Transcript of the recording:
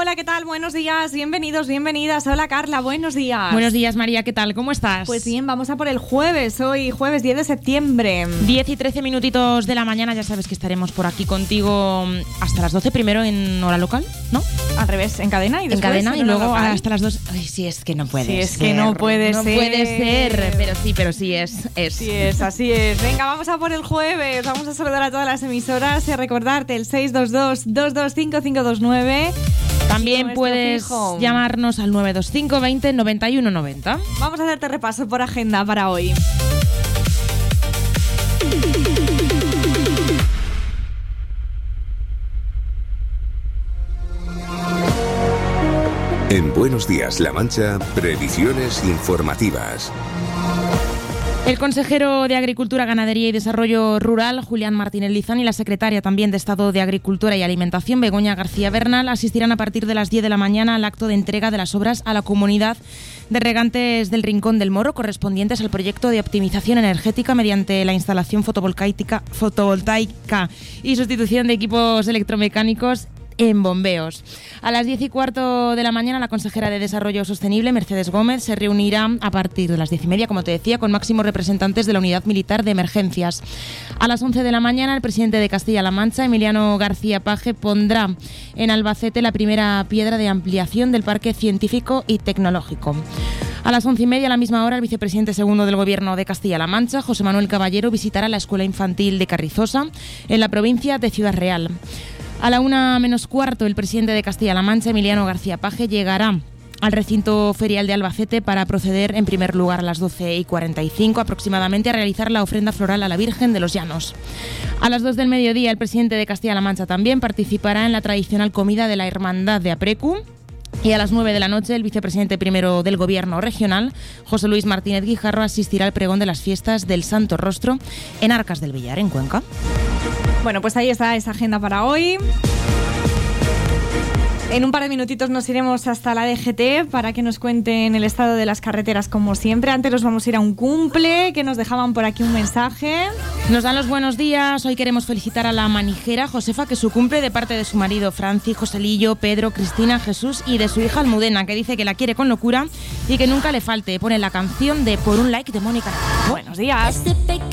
Hola, ¿qué tal? Buenos días, bienvenidos, bienvenidas. Hola, Carla, buenos días. Buenos días, María, ¿qué tal? ¿Cómo estás? Pues bien, vamos a por el jueves, hoy jueves 10 de septiembre. 10 y 13 minutitos de la mañana, ya sabes que estaremos por aquí contigo hasta las 12, primero en hora local, ¿no? Al revés, en cadena y después en cadena y luego local. hasta las 2. Ay, sí, es que no puede ser. Sí, es que no puede No ser. puede ser, pero sí es. Sí es, así es. Venga, vamos a por el jueves. Vamos a saludar a todas las emisoras y a recordarte el 622-225-529. También puedes llamarnos al 925 20 91 90. Vamos a hacerte repaso por agenda para hoy. En Buenos Días La Mancha, previsiones informativas. El consejero de Agricultura, Ganadería y Desarrollo Rural, Julián Martínez Lizán, y la secretaria también de Estado de Agricultura y Alimentación, Begoña García Bernal, asistirán a partir de las 10 de la mañana al acto de entrega de las obras a la comunidad de regantes del Rincón del Moro, correspondientes al proyecto de optimización energética mediante la instalación fotovoltaica y sustitución de equipos electromecánicos en bombeos. A las 10 y cuarto de la mañana, la consejera de Desarrollo Sostenible, Mercedes Gómez, se reunirá a partir de las 10:30, como te decía, con máximos representantes de la Unidad Militar de Emergencias. A las 11 de la mañana, el presidente de Castilla-La Mancha, Emiliano García Paje, pondrá en Albacete la primera piedra de ampliación del Parque Científico y Tecnológico. A las 11:30, a la misma hora, el vicepresidente segundo del Gobierno de Castilla-La Mancha, José Manuel Caballero, visitará la Escuela Infantil de Carrizosa, en la provincia de Ciudad Real. A la 1 menos cuarto, el presidente de Castilla-La Mancha, Emiliano García Paje, llegará al recinto ferial de Albacete para proceder en primer lugar a las 12:45 aproximadamente a realizar la ofrenda floral a la Virgen de los Llanos. A las 2 del mediodía, el presidente de Castilla-La Mancha también participará en la tradicional comida de la Hermandad de Aprecu. Y a las 9 de la noche, el vicepresidente primero del Gobierno regional, José Luis Martínez Guijarro, asistirá al pregón de las fiestas del Santo Rostro en Arcas del Villar, en Cuenca. Bueno, pues ahí está esa agenda para hoy. En un par de minutitos nos iremos hasta la DGT para que nos cuenten el estado de las carreteras como siempre. Antes nos vamos a ir a un cumple, que nos dejaban por aquí un mensaje. Nos dan los buenos días. Hoy queremos felicitar a la manijera Josefa, que su cumple, de parte de su marido Franci, Joselillo, Pedro, Cristina, Jesús y de su hija Almudena, que dice que la quiere con locura y que nunca le falte. Pone la canción de Por un like de Mónica. Buenos días.